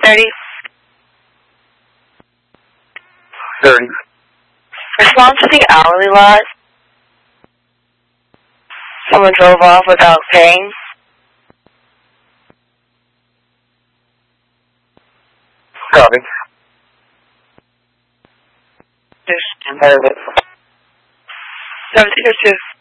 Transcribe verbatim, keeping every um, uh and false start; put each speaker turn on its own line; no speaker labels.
thirty.
thirty.
Respond to the hourly lot. Someone drove off without paying.
Copy.
Seventeen or two.